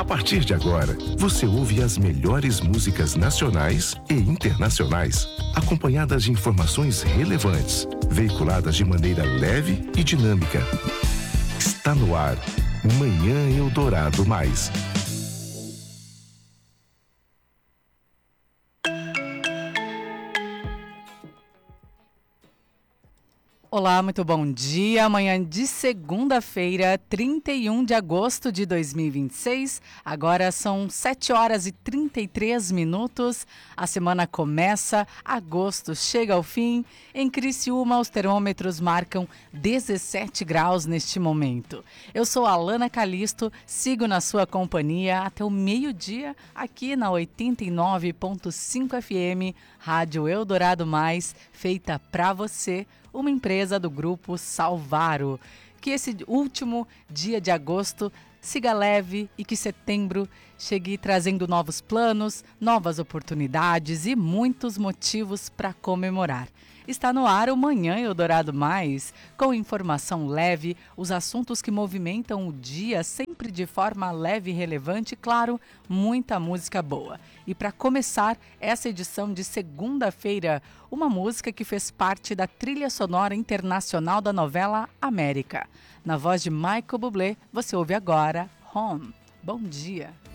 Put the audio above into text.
A partir de agora, você ouve as melhores músicas nacionais e internacionais, acompanhadas de informações relevantes, veiculadas de maneira leve e dinâmica. Está no ar, Manhã Eldorado Mais. Olá, muito bom dia. Amanhã de segunda-feira, 31 de agosto de 2026. Agora são 7 horas e 33 minutos. A semana começa, agosto chega ao fim. Em Criciúma, os termômetros marcam 17 graus neste momento. Eu sou a Alana Calisto, sigo na sua companhia até o meio-dia aqui na 89.5 FM, Rádio Eldorado Mais, feita pra você, uma empresa do Grupo Salvaro. Que esse último dia de agosto siga leve e que setembro chegue trazendo novos planos, novas oportunidades e muitos motivos para comemorar. Está no ar o Manhã Eldorado Mais, com informação leve, os assuntos que movimentam o dia sempre de forma leve e relevante, e, claro, muita música boa. E para começar essa edição de segunda-feira, uma música que fez parte da trilha sonora internacional da novela América. Na voz de Michael Bublé, você ouve agora Home. Bom dia!